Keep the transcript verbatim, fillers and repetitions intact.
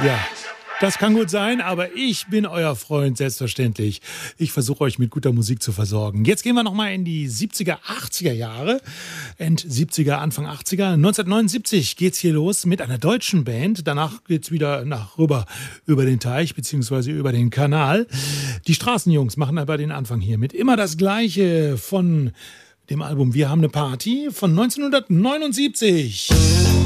Ja, das kann gut sein, aber ich bin euer Freund, selbstverständlich. Ich versuche euch mit guter Musik zu versorgen. Jetzt gehen wir nochmal in die siebziger, achtziger Jahre. End siebziger, Anfang achtziger. neunzehnhundertneunundsiebzig geht's hier los mit einer deutschen Band. Danach geht's wieder nach rüber über den Teich beziehungsweise über den Kanal. Die Straßenjungs machen aber den Anfang hier mit immer das Gleiche von dem Album Wir haben eine Party von neunzehnhundertneunundsiebzig.